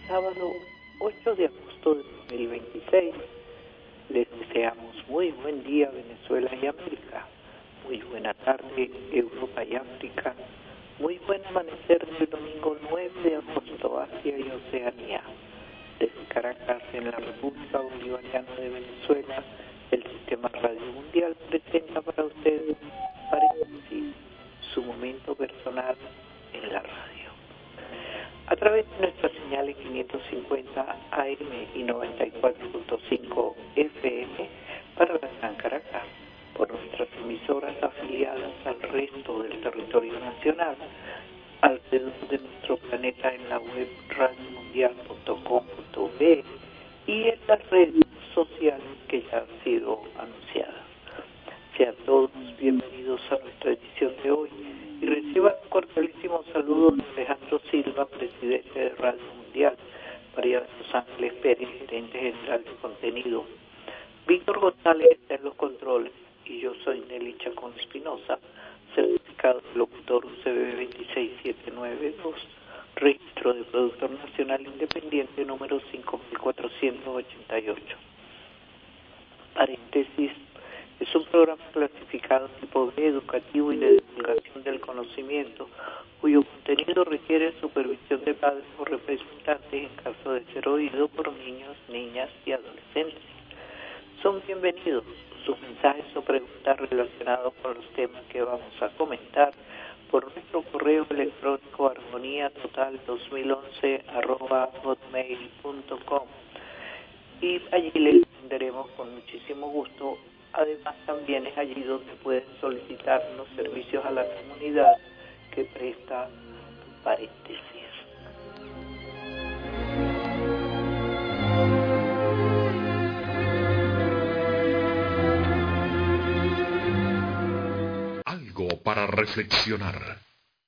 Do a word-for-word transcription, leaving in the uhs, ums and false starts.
sábado ocho de agosto de dos mil veintiséis. Les deseamos muy buen día Venezuela y América, muy buena tarde Europa y África, muy buen amanecer del domingo nueve de agosto Asia y Oceanía. Desde Caracas, en la República Bolivariana de Venezuela, el Sistema Radio Mundial presenta para ustedes Paréntesis, su momento personal en la radio. A través de nuestras señales quinientos cincuenta A M y noventa y cuatro punto cinco F M para la Gran Caracas, por nuestras emisoras afiliadas al resto del territorio nacional, alrededor de nuestro planeta en la web radio mundial punto com punto be y en las redes sociales que ya han sido anunciadas. Sean todos bienvenidos a nuestra edición de hoy y reciban un cordialísimo saludo de Alejandro Silva, presidente de Radio Mundial, María de los Ángeles Pérez, gerente general de contenido, Víctor González está en los controles y yo soy Nelly Chacón Espinosa, certificado de locutor U C B veintiséis mil setecientos noventa y dos, registro de productor nacional independiente número cinco mil cuatrocientos ochenta y ocho. Paréntesis es un programa clasificado tipo B, educativo y de divulgación del conocimiento, cuyo contenido requiere supervisión de padres o representantes en caso de ser oído por niños, niñas y adolescentes. Son bienvenidos sus mensajes o preguntas relacionados con los temas que vamos a comentar por nuestro correo electrónico armonía total dos mil once arroba hotmail punto com y allí les atenderemos con muchísimo gusto. Además, también es allí donde pueden solicitar los servicios a la comunidad que presta Paréntesis. Algo para reflexionar.